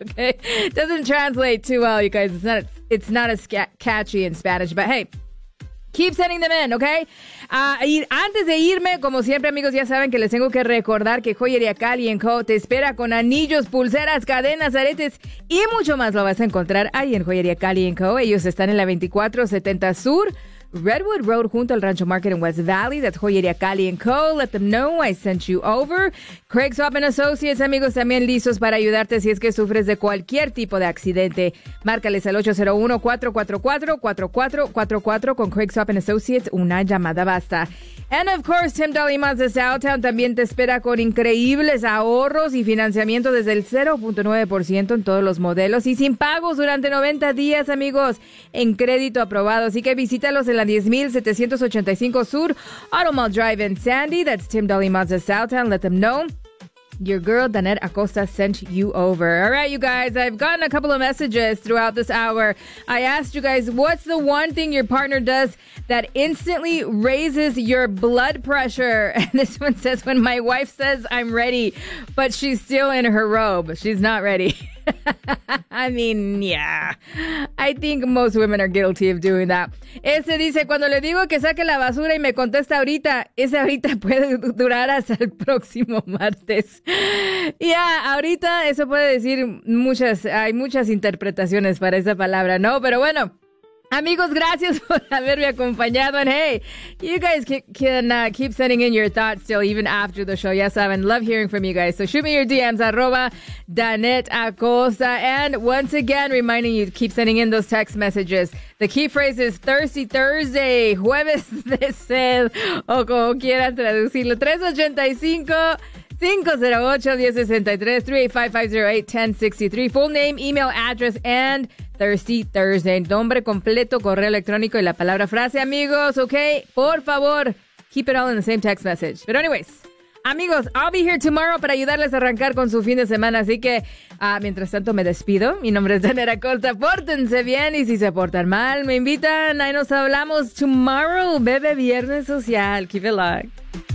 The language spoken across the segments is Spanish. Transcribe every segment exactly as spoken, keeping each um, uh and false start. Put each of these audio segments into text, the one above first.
okay? Doesn't translate too well, you guys. It's not, it's not as ca- catchy in Spanish, but hey, keep sending them in, ¿ok? Uh, y antes de irme, como siempre, amigos, ya saben que les tengo que recordar que Joyería Cali and Co. te espera con anillos, pulseras, cadenas, aretes y mucho más. Lo vas a encontrar ahí en Joyería Cali and Co. Ellos están en la veinticuatro setenta Sur Redwood Road, junto al Rancho Market en West Valley. That's Joyería Cali and Co. Let them know I sent you over. Craig Swap and Associates, amigos, también listos para ayudarte si es que sufres de cualquier tipo de accidente. Márcales al ocho cero uno, cuatro cuatro cuatro, cuatro cuatro cuatro cuatro. Con Craig Swap and Associates, una llamada basta. And of course, Tim Daly Mazda Southtown también te espera con increíbles ahorros y financiamiento desde el cero punto nueve por ciento en todos los modelos y sin pagos durante noventa días, amigos, en crédito aprobado. Así que visítalos en la diez mil setecientos ochenta y cinco Sur Automall Drive in Sandy. That's Tim Daly Mazda Southtown. Let them know your girl, Danette Acosta, sent you over. All right, you guys, I've gotten a couple of messages throughout this hour. I asked you guys, what's the one thing your partner does that instantly raises your blood pressure? And this one says, when my wife says I'm ready, but she's still in her robe. She's not ready. I mean, yeah. I think most women are guilty of doing that. Ese dice, cuando le digo que saque la basura y me contesta ahorita, ese ahorita puede durar hasta el próximo martes. Ya, yeah, ahorita eso puede decir muchas, hay muchas interpretaciones para esa palabra, ¿no? Pero bueno. Amigos, gracias por haberme acompañado. And hey, you guys can, can uh, keep sending in your thoughts still, even after the show. Yes, I love hearing from you guys. So shoot me your D Ms, arroba Danette Acosta. And once again, reminding you to keep sending in those text messages. The key phrase is Thirsty Thursday, jueves de sed, o como quieran traducirlo. tres ocho cinco, cinco cero ocho, uno cero seis tres, three eight five, five zero eight, one zero six three. Full name, email, address, and Thirsty Thursday. Nombre completo, correo electrónico y la palabra frase, amigos, okay? Por favor, keep it all in the same text message. But anyways, amigos, I'll be here tomorrow para ayudarles a arrancar con su fin de semana. Así que, uh, mientras tanto, me despido. Mi nombre es Danette Acosta. Pórtense bien y si se portan mal, me invitan. Ahí nos hablamos tomorrow. Bebe Viernes Social. Keep it locked.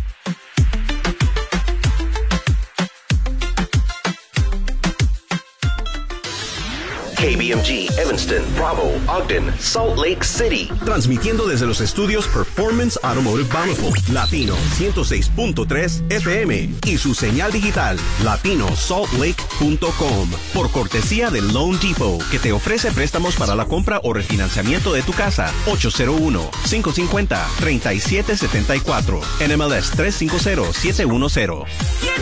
K B M G, Evanston, Bravo, Ogden, Salt Lake City. Transmitiendo desde los estudios Performance Automotive Bountiful, Latino ciento seis punto tres F M y su señal digital, latino salt lake punto com. Por cortesía de Loan Depot, que te ofrece préstamos para la compra o refinanciamiento de tu casa. ocho cero uno, cinco cinco cero, tres siete siete cuatro. N M L S tres cinco cero, siete uno cero.